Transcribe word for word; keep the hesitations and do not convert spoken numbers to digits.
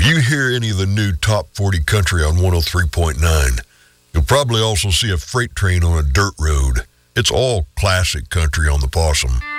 If you hear any of the new Top forty Country on one oh three point nine, you'll probably also see a freight train on a dirt road. It's all classic country on the Possum.